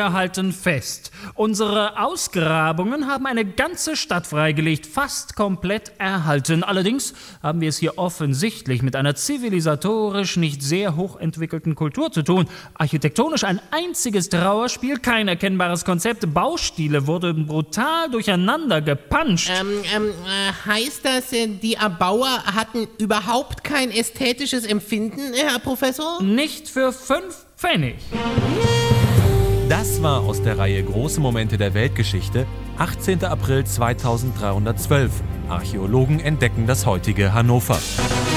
wir halten fest. Unsere Ausgrabungen haben eine ganze Stadt freigelegt, fast komplett erhalten. Allerdings haben wir es hier offensichtlich mit einer zivilisatorisch nicht sehr hochentwickelten Kultur zu tun. Architektonisch ein einziges Trauerspiel, kein erkennbares Konzept. Baustile wurden brutal durcheinander gepanscht. Heißt das, die Erbauer hatten überhaupt kein ästhetisches Empfinden, Herr Professor? Nicht für 5 Pfennig. Das war aus der Reihe Große Momente der Weltgeschichte, 18. April 2312. Archäologen entdecken das heutige Hannover.